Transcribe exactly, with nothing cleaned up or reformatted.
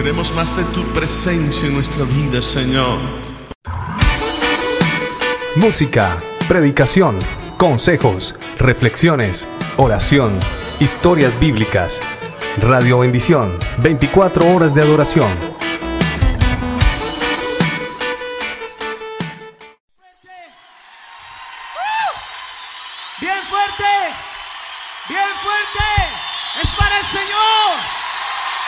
Queremos más de tu presencia en nuestra vida, Señor. Música, predicación, consejos, reflexiones, oración, historias bíblicas. Radio Bendición, veinticuatro horas de adoración. Bien fuerte, bien fuerte, es para el Señor.